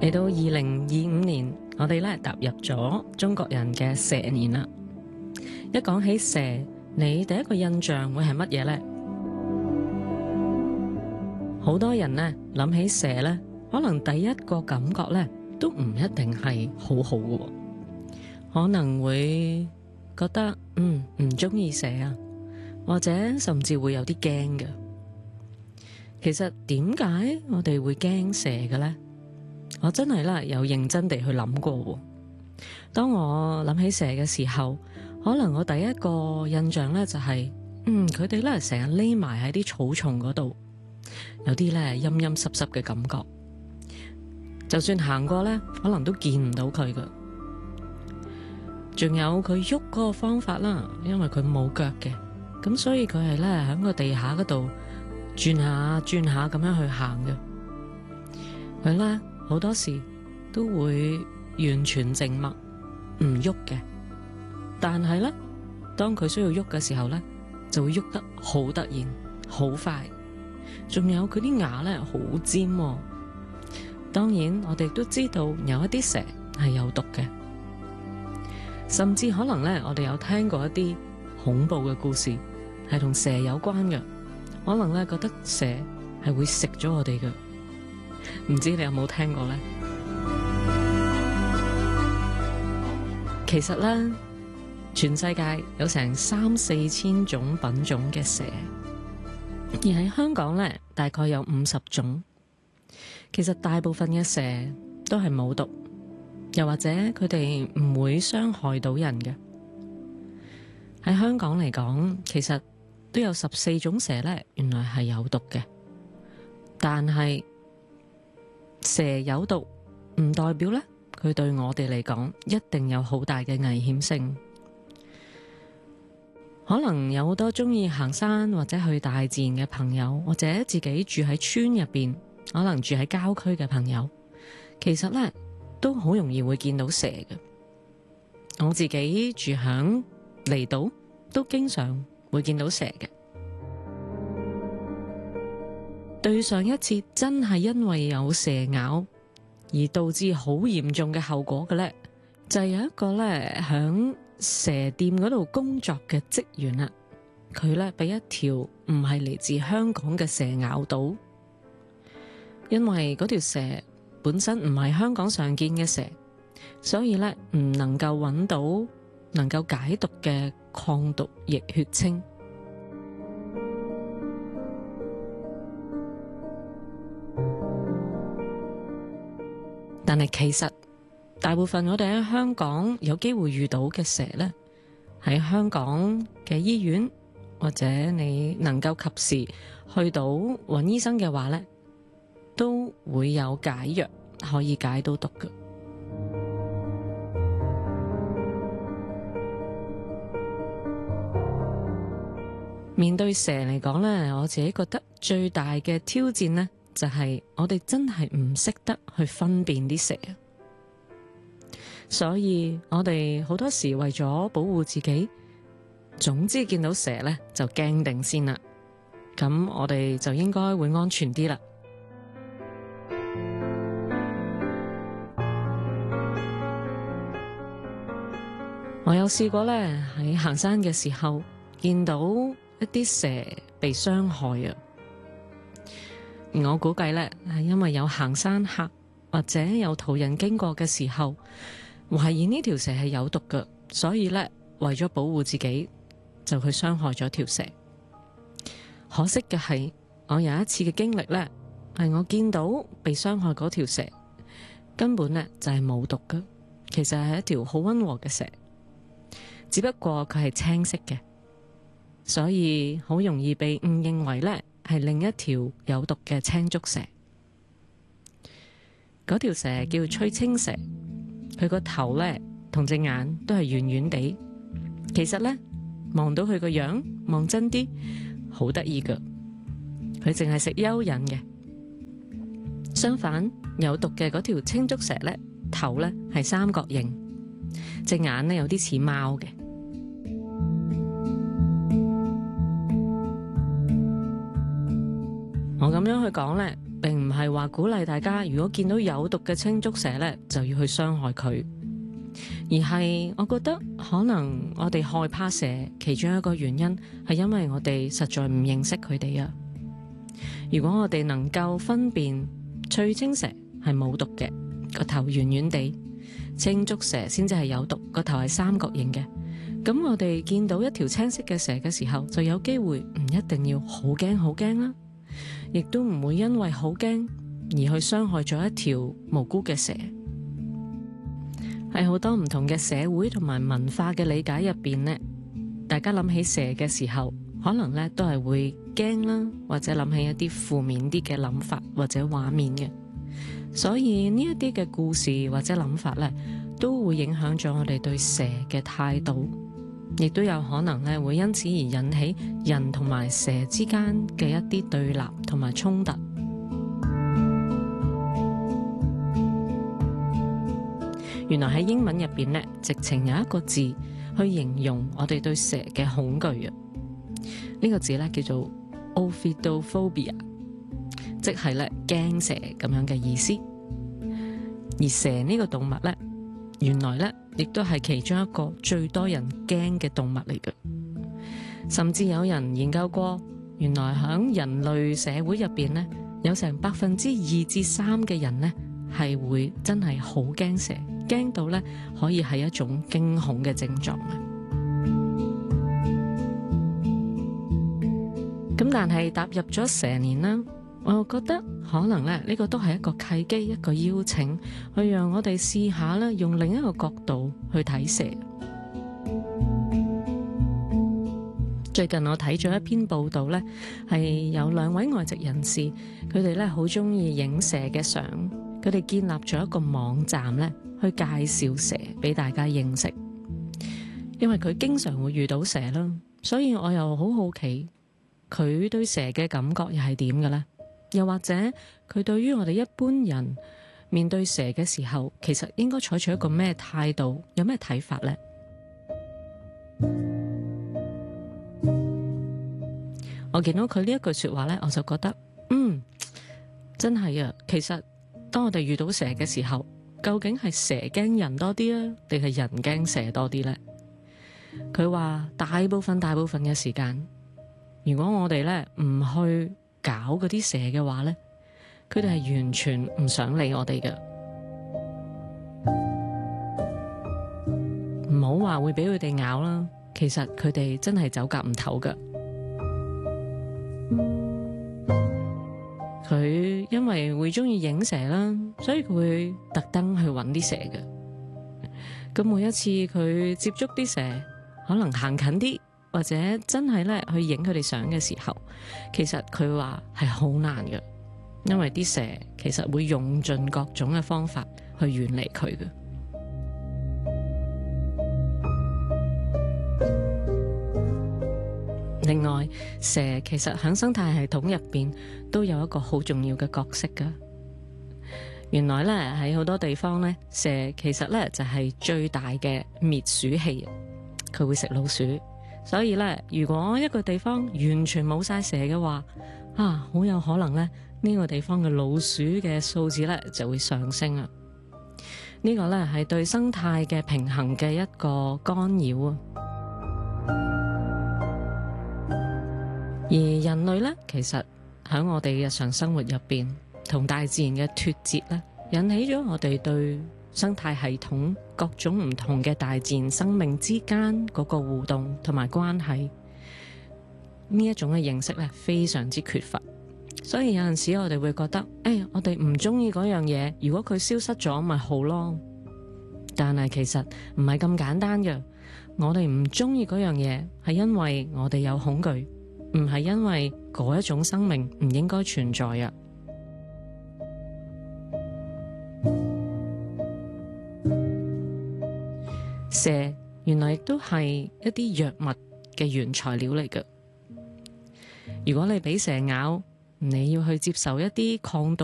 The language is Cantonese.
嚟到2025年，我哋咧踏入咗中國人嘅蛇年啦。一講起蛇，你第一個印象會係乜嘢呢？好多人呢諗起蛇呢，可能第一個感覺呢都唔一定係好好嘅，可能會覺得唔中意蛇啊，或者甚至會有啲驚嘅。其實點解我哋會驚蛇嘅呢？我真係啦，有認真地去諗過。當我諗起蛇嘅時候，可能我第一個印象呢就係，佢哋咧成日匿埋喺啲草叢嗰度，有啲咧陰陰濕濕嘅感覺。就算行過呢，可能都見唔到佢㗎。仲有佢喐嗰個方法啦，因為佢冇腳嘅，咁所以佢係咧喺個地下嗰度轉下轉下咁樣去行嘅。佢咧好多時都會完全靜默唔喐嘅，但係咧當佢需要喐嘅時候咧，就會喐得好突然好快，仲有佢啲牙咧好尖喎。當然我哋都知道有一啲蛇係有毒嘅，甚至可能咧我哋有聽過一啲恐怖嘅故事係同蛇有關嘅，可能咧覺得蛇係會食咗我哋嘅。唔知你有冇聽過呢？其實咧，全世界有成3-4千種品種嘅蛇，而喺香港咧，大概有50種。其實大部分嘅蛇都係冇毒，又或者佢哋唔會傷害到人嘅。喺香港嚟講，其實都有14種蛇咧，原來係有毒嘅，但係蛇有毒唔代表咧，佢對我哋嚟講一定有好大嘅危險性。可能有好多中意行山或者去大自然嘅朋友，或者自己住喺村入邊，可能住喺郊區嘅朋友，其實咧都好容易會見到蛇嘅。我自己住響離島，都經常會見到蛇嘅。對上一次真係因為有蛇咬而導致好嚴重嘅後果嘅呢，就係有一個呢響蛇店嗰度工作嘅職員啦，佢呢俾一條唔係嚟自香港嘅蛇咬到，因為嗰條蛇本身唔係香港常見嘅蛇，所以呢唔能夠揾到能夠解毒嘅抗毒液血清。但係其實大部分我哋喺香港有機會遇到嘅蛇呢，喺香港嘅醫院或者你能夠及時去到揾醫生嘅話呢，都會有解藥可以解到毒嘅。面對蛇嚟講呢，我自己覺得最大嘅挑戰呢，就係我哋真係唔識得去分辨啲蛇，所以我哋好多時為咗保護自己，總之見到蛇呢就驚定先啦。咁我哋就應該會安全啲啦。我有試過呢，喺行山嘅時候見到一啲蛇被傷害啊。我估計呢係因為有行山客或者有途人經過嘅時候，懷疑呢條蛇係有毒嘅，所以呢為咗保護自己就去傷害咗條蛇。可惜嘅係，我有一次嘅經歷呢，係我見到被傷害嗰條蛇根本呢就係冇毒嘅，其實係一條好溫和嘅蛇，只不過佢係青色嘅，所以好容易被誤認為呢係另一條有毒嘅青竹蛇。嗰條蛇叫翠青蛇，佢個頭呢同隻眼都係圓圓地，其實呢望到佢個樣望真啲好得意㗎，佢淨係食蚯蚓嘅。相反，有毒嘅嗰條青竹蛇呢，頭呢係三角形，隻眼呢有啲似貓嘅。我咁樣去講呢， 並唔係話鼓勵大家如果見到有毒嘅青竹蛇呢，就要去傷害佢，而係我覺得可能我哋害怕蛇其中一個原因係因為我哋實在唔認識佢哋啊。如果我哋能夠分辨翠青蛇係冇毒嘅，個頭圓圓地，青竹蛇先至係有毒，個頭係三角形嘅，咁我哋見到一條青色嘅蛇嘅時候，就有機會唔一定要好驚好驚啦，亦都唔會因為好驚而去傷害咗一條無辜嘅蛇。喺好多唔同嘅社會同埋文化嘅理解入邊呢，大家諗起蛇嘅時候，可能呢都係會驚啦，或者諗起一啲負面啲嘅諗法或者畫面嘅。所以呢一啲嘅故事或者諗法呢，都會影響咗我哋對蛇嘅態度，亦都有可能呢會因此而引起人同埋蛇之間嘅一啲對立同埋衝突。原來喺英文入邊呢，直情有一個字去形容我哋對蛇嘅恐懼啊！呢個字呢叫做 Ophidophobia， 即係咧驚蛇咁樣嘅意思。而蛇呢個動物呢，原來呢亦都係其中一個最多人驚嘅動物嚟嘅。甚至有人研究過，原來喺人類社會入邊呢，有成2%至3%嘅人呢係會真係好驚蛇，驚到呢可以係一種驚恐嘅症狀啊！咁但係踏入咗蛇年啦，我又覺得可能呢個都係一個契機，一個邀請，去讓我哋試下呢用另一個角度去睇蛇。最近我睇咗一篇報道呢，係有2位外籍人士，佢哋呢好中意影蛇嘅相，佢哋建立咗一個網站呢去介紹蛇俾大家認識。因為佢經常會遇到蛇啦，所以我又好好奇佢對蛇嘅感覺又係點嘅呢？又或者佢對於我哋一般人面對蛇嘅時候，其實應該採取一個咩態度，有咩睇法呢？我見到佢呢一句說話呢，我就覺得真係啊！其實當我哋遇到蛇嘅時候，究竟係蛇驚人多啲啊，定係人驚蛇多啲呢？佢話大部分嘅時間，如果我哋呢唔去搞嗰啲蛇嘅話呢，佢哋係完全唔想理我哋嘅。唔好話會俾佢哋咬啦，其實佢哋真係走夾唔唞㗎。佢因為會中意影蛇啦，所以佢會特登去揾啲蛇嘅。咁每一次佢接觸啲蛇，可能行近啲，或者真係咧去影佢哋相嘅時候，其實佢話係好難嘅，因為啲蛇其實會用盡各種嘅方法去遠離佢嘅。另外，蛇其實喺生態系統入邊都有一個好重要嘅角色㗎。原來咧喺好多地方咧，蛇其實咧就係最大嘅滅鼠器，佢會食老鼠。所以咧，如果一個地方完全冇晒蛇嘅話，好有可能咧呢個地方嘅老鼠嘅數字咧就會上升啊！呢個咧係對生態嘅平衡嘅一個干擾啊！而人類咧，其實喺我哋日常生活入邊，同大自然嘅脫節咧，引起咗我哋對生態系統各種唔同嘅大自然生命之間嗰個互動同埋關係，呢一種嘅認識咧非常之缺乏。所以有陣時我哋會覺得，我哋唔中意嗰樣嘢，如果佢消失咗咪好咯。但係其實唔係咁簡單嘅，我哋唔中意嗰樣嘢係因為我哋有恐懼，唔係因為嗰一種生命唔應該存在啊。蛇原來亦都係一啲藥物嘅原材料嚟嘅。如果你俾蛇咬，你要去接受一啲抗毒